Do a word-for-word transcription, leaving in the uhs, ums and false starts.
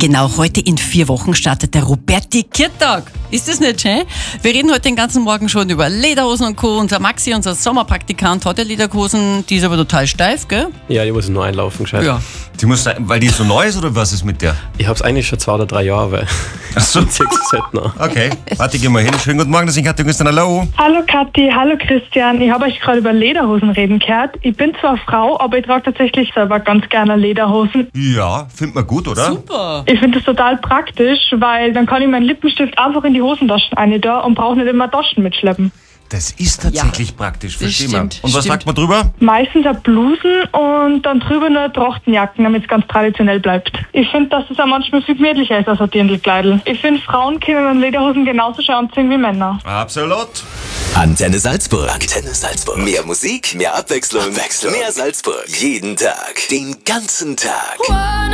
Genau, heute in vier Wochen startet der Roberti-Kirtag. Ist das nicht schön? Wir reden heute den ganzen Morgen schon über Lederhosen und Co. Unser Maxi, unser Sommerpraktikant, hat ja Lederhosen, die ist aber total steif, gell? Ja, die muss nur einlaufen, gescheit. Ja. Die muss, weil die so neu ist oder was ist mit der? Ich hab's eigentlich schon zwei oder drei Jahre, weil Ach so. ich zieh's halt noch. Okay, warte, geh mal hin. Schönen guten Morgen, das ist Kathi Christian, hallo. Hallo Kathi, hallo Christian. Ich habe euch gerade über Lederhosen reden gehört. Ich bin zwar Frau, aber ich trage tatsächlich selber ganz gerne Lederhosen. Ja, findet man gut, oder? Super. Ich finde das total praktisch, weil dann kann ich meinen Lippenstift einfach in die Hosentaschen rein da und brauche nicht immer Taschen mitschleppen. Das ist tatsächlich praktisch, versteh mal. stimmt, Und was stimmt. sagt man drüber? Meistens auch Blusen und dann drüber nur Trachtenjacken, damit es ganz traditionell bleibt. Ich finde, dass es auch manchmal viel gemütlicher ist als ein Dirndlkleidl. Ich finde, Frauen können an Lederhosen genauso schön anziehen wie Männer. Absolut. Antenne Salzburg. Antenne Salzburg. Mehr Musik, mehr Abwechslung, Abwechslung. Mehr Salzburg. Jeden Tag. Den ganzen Tag.